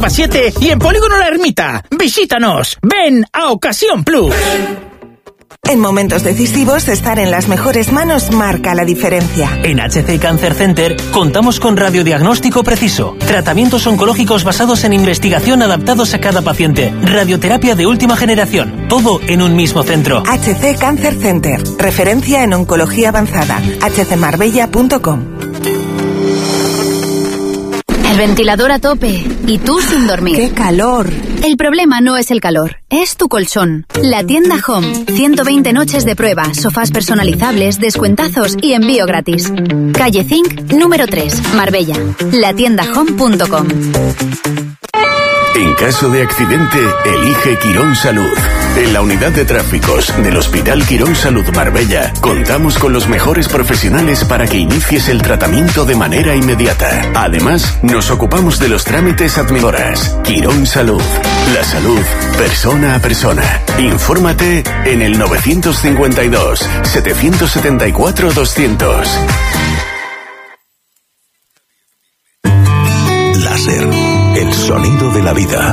A7 y en Polígono La Ermita. Visítanos. Ven a Ocasión Plus. En momentos decisivos, estar en las mejores manos marca la diferencia. En HC Cancer Center contamos con radiodiagnóstico preciso, tratamientos oncológicos basados en investigación adaptados a cada paciente, radioterapia de última generación, todo en un mismo centro. HC Cancer Center, referencia en oncología avanzada. hcmarbella.com. El ventilador a tope y tú sin dormir. ¡Qué calor! El problema no es el calor, es tu colchón. La tienda Home. 120 noches de prueba, sofás personalizables, descuentazos y envío gratis. Calle Zinc, número 3, Marbella. Latiendahome.com. En caso de accidente, elige Quirón Salud. En la unidad de tráficos del Hospital Quirón Salud Marbella, contamos con los mejores profesionales para que inicies el tratamiento de manera inmediata. Además, nos ocupamos de los trámites administrativos. Quirón Salud. La salud, persona a persona. Infórmate en el 952-774-200. Láser, el sonido de la vida.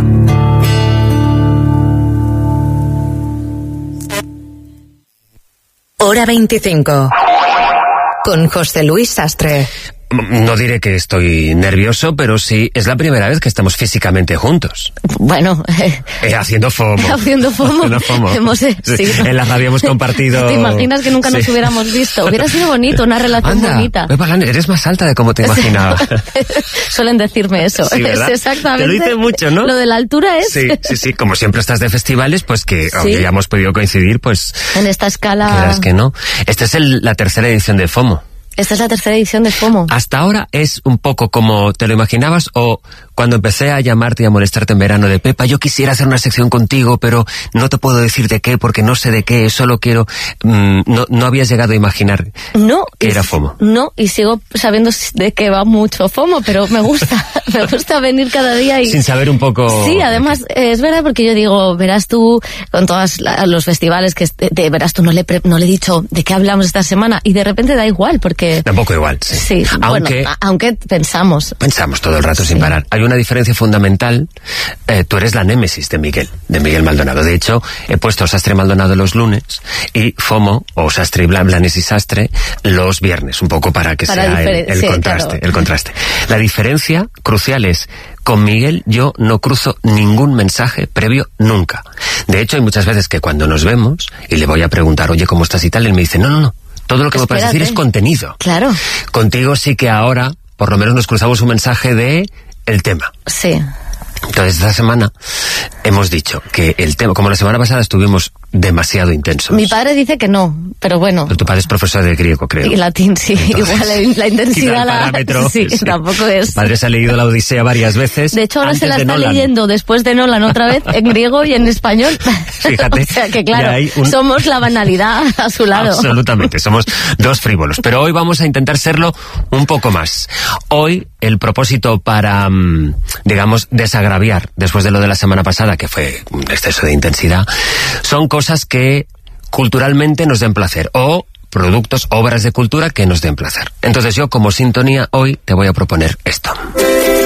Hora 25. Con José Luis Sastre. No diré que estoy nervioso, pero sí, es la primera vez que estamos físicamente juntos. Bueno... haciendo FOMO. Haciendo FOMO. Hemos, sí. En la radio hemos compartido... ¿Te imaginas que nunca nos hubiéramos visto? Hubiera sido bonito, una relación bonita. Pepa, eres más alta de como te imaginaba. Suelen decirme eso. Sí, ¿verdad? Es exactamente... Te lo dice mucho, ¿no? Lo de la altura es... Sí. Como siempre estás de festivales, pues que aunque ya hemos podido coincidir, pues... En esta escala... Creas que no. Esta es la tercera edición de FOMO. Esta es la tercera edición de FOMO. ¿Hasta ahora es un poco como te lo imaginabas o cuando empecé a llamarte y a molestarte en verano de Pepa, yo quisiera hacer una sección contigo, pero no te puedo decir de qué porque no sé de qué, solo quiero... no habías llegado a imaginar que era FOMO? No, y sigo sabiendo de qué va mucho FOMO, pero me gusta venir cada día y... Sin saber un poco... Sí, además, es verdad porque yo digo, verás tú, con todos los festivales que verás tú, no le he dicho de qué hablamos esta semana y de repente da igual porque... Tampoco igual, sí. Sí, aunque pensamos. Pensamos todo el rato sin parar. Hay una diferencia fundamental. Tú eres la némesis de Miguel Maldonado. De hecho, he puesto Sastre Maldonado los lunes y FOMO, o Sastre y Blanes y Sastre, los viernes, un poco para que sea el contraste. Claro. El contraste. La diferencia crucial es, con Miguel yo no cruzo ningún mensaje previo nunca. De hecho, hay muchas veces que cuando nos vemos y le voy a preguntar, oye, ¿cómo estás y tal? Él me dice, no. Todo lo que me puedes decir es contenido. Claro. Contigo sí que ahora, por lo menos nos cruzamos un mensaje de el tema. Sí. Entonces, esta semana hemos dicho que el tema, como la semana pasada estuvimos demasiado intensos. Mi padre dice que no, pero bueno. Pero tu padre es profesor de griego, creo. Y latín, sí. Entonces, igual la intensidad, sí, tampoco es. Tu padre se ha leído la Odisea varias veces. De hecho, ahora se la está leyendo después de Nolan otra vez, en griego y en español. Fíjate. O sea que claro, somos la banalidad a su lado. Absolutamente, somos dos frívolos. Pero hoy vamos a intentar serlo un poco más. Hoy, el propósito para, digamos, desagraviar, después de lo de la semana pasada, que fue un exceso de intensidad, son cosas que culturalmente nos den placer, o productos, obras de cultura que nos den placer. Entonces yo, como sintonía, hoy te voy a proponer esto.